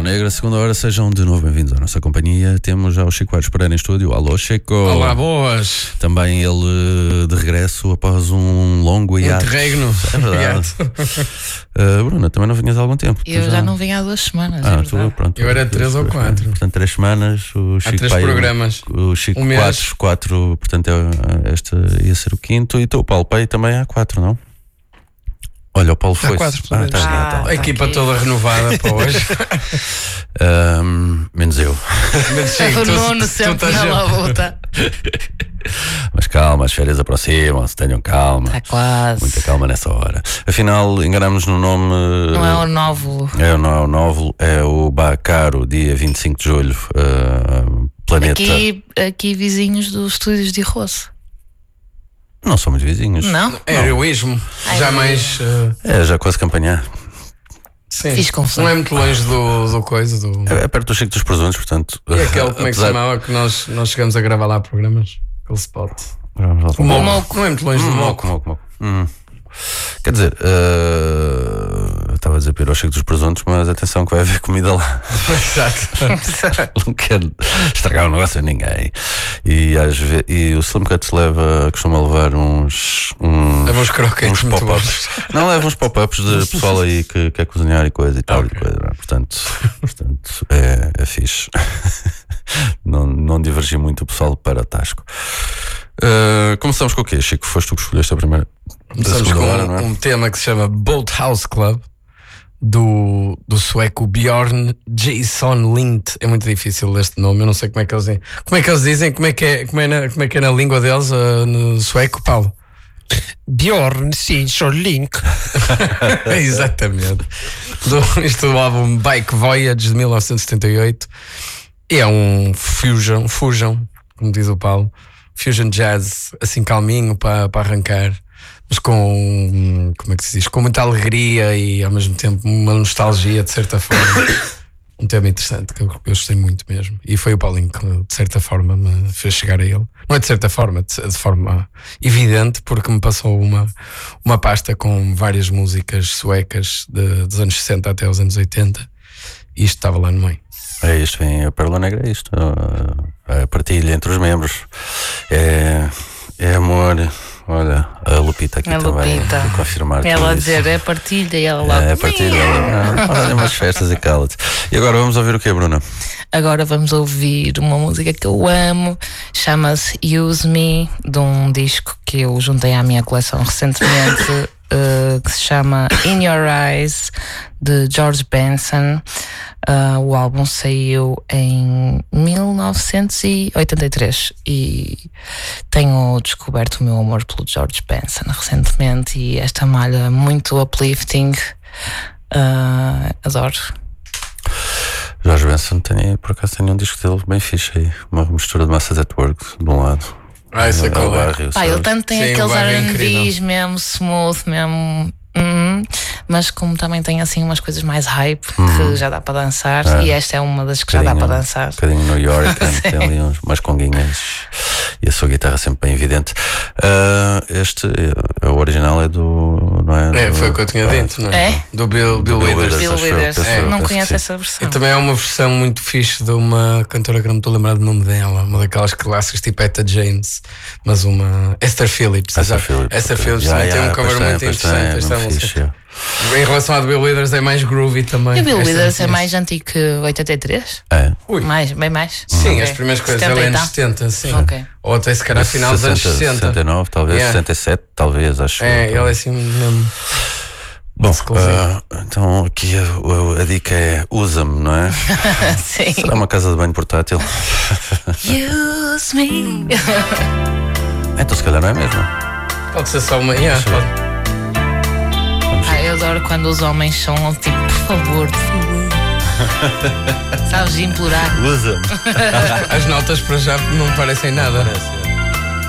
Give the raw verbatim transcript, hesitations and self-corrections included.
Negra, segunda hora, sejam de novo bem-vindos à nossa companhia. Temos já o Chico Aires Pereira em estúdio. Alô, Chico. Olá, boas. Também ele de regresso após um longo hiato. Interregno. É verdade. uh, Bruna, também não vinhas há algum tempo? Eu já... já não vinha há duas semanas. Ah, é tu, pronto. Eu era três ou quatro. Portanto, três semanas. O Chico há três pai, programas. O, o Chico um quatro, quatro, portanto, é, este ia ser o quinto. E tu, o Paulo Pai, também há quatro, não? Olha, o Paulo foi. Há quatro, ah, tá, ah, tá, tá. A equipa aqui. toda renovada para hoje. um, menos eu. Mas, Chico, O tu- Nuno tu sempre estás na a- labuta. Mas calma, as férias aproximam-se, tenham calma. Está quase. Muita calma nessa hora. Afinal, enganamos no nome. Não é o novo. É, não é o Novo, é o Bacaro, dia vinte e cinco de julho. Uh, planeta. Aqui, aqui vizinhos dos estúdios de Rosso. Não somos vizinhos. Não? É heroísmo. Ai, Já não. mais. uh, É, já quase campanhar. sim. Fiz confusão. Não é muito longe do, do coisa. Do... É, é perto do Chico dos Presuntos, portanto. E aquele, como é que se apesar- chamava, que nós, nós chegamos a gravar lá programas? Aquele spot. Vamos lá. O Moco. Moco. Não é muito longe do Hum, Moco. moco, moco, moco. Hum. Quer dizer, uh, eu estava a dizer para ir ao Chico dos Presuntos, mas atenção que vai haver comida lá. Exato. Não quero estragar o negócio a ninguém. E, às ve- e o Slim Cuts leva, costuma levar uns. uns Leva uns croquetes uns muito pop-ups. Não, leva uns pop-ups de pessoal aí que quer cozinhar e coisa e tal. Ok. E coisa, não é? Portanto, portanto é, é fixe. Não, não divergir muito o pessoal para Tasco. Uh, começamos com o quê, Chico? Foste tu que escolheste a primeira. Começamos da com segunda hora, não é? um tema que se chama Boathouse Club, do, do sueco Bjorn Jason Lind. É muito difícil este nome, eu não sei como é que eles dizem. Como é que eles dizem? Como é que é, como é, na, como é, que é na língua deles, uh, no sueco, Paulo? Bjorn Jason Lind. É, exatamente. Do, isto do álbum Bike Voyage de mil novecentos e setenta e oito. E é um fusion, fusion, como diz o Paulo. Fusion jazz, assim calminho para, para arrancar, mas com, como é que se diz? Com muita alegria e ao mesmo tempo uma nostalgia, de certa forma. Um tema interessante que eu, eu gostei muito mesmo. E foi o Paulinho que, de certa forma, me fez chegar a ele. Não é de certa forma, de, de forma evidente, porque me passou uma, uma pasta com várias músicas suecas de, dos anos sessenta até os anos oitenta, e isto estava lá no meio. É isto, vem a Pérola Negra, é isto. uh, A partilha entre os membros. É, é amor. Olha, a Lupita aqui A também. Lupita. A confirmar tudo Ela a isso. dizer é partilha e ela lá. É, a partilha. Ah, Olha, umas festas e cala-te. E agora vamos ouvir o quê, Bruna? Agora vamos ouvir uma música que eu amo, chama-se Use Me, de um disco que eu juntei à minha coleção recentemente, uh, que se chama In Your Eyes, de George Benson. Uh, o álbum saiu em mil novecentos e oitenta e três e tenho descoberto o meu amor pelo George Benson recentemente, e esta malha muito uplifting, uh, adoro. Jorge Benson tem, por acaso, tem um disco dele bem fixe aí. Uma mistura de Massas at Work, de um lado. Ah, isso é Ao qual é. barrio, Pá, ele sabes? tanto tem Sim, aqueles o barrio é R and Bs incrível. mesmo smooth, mesmo. hum, mas como também tem assim umas coisas mais hype Uhum. que já dá para dançar, É. e esta é uma das que já dá para dançar. Um bocadinho New York, tem, tem ali uns, umas conguinhas e a sua guitarra sempre bem evidente. Ah, este, eh, o original é do. Não é? É, Do- foi o que eu tinha ah, dito, não é? É? Do Bill, Bill, Bill Withers. Withers. Bill acho eu, Withers. penso É, eu, não penso conheço que essa versão. E também é uma versão muito fixe de uma cantora que não me estou a lembrar do nome dela, uma daquelas clássicas tipo Etta James, mas uma Esther Phillips. Esther exato. Phillips. Esther Phillips Já, também já, tem um cover pois tem, muito pois tem, interessante. Esta não música. fixe, é. Em relação à do Bill Withers é mais groovy também. E o Bill Esta Withers é não mais antigo que oitenta e três? É. Ui. Mais, bem mais? Sim, Ok. as primeiras coisas setenta ela é e anos tal? setenta, sim. Ok. Ou até se calhar final dos anos sessenta, sessenta. sessenta e nove, talvez, Yeah. sessenta e sete, talvez, acho. É, eu. ele é assim mesmo. Bom, exclusivo. ah, então aqui a, a dica é usa-me, não é? Sim. Será uma casa de banho portátil? Use me. Então se calhar não é mesmo. Pode ser só uma. Yeah, pode. Ah, eu adoro quando os homens são tipo, por favor, por favor. Sabes, implorar. Usa-me. As notas para já não parecem nada. Parece, é.